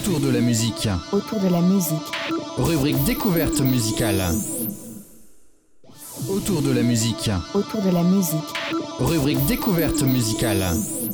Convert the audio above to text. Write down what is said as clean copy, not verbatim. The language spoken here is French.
Autour de la musique. Autour de la musique. Rubrique découverte musicale. Autour de la musique. Autour de la musique. Rubrique découverte musicale.